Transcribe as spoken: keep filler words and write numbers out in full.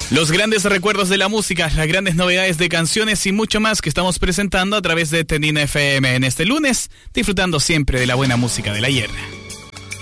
Los grandes recuerdos de la música, las grandes novedades de canciones y mucho más que estamos presentando a través de Tendina F M en este lunes, disfrutando siempre de la buena música del ayer.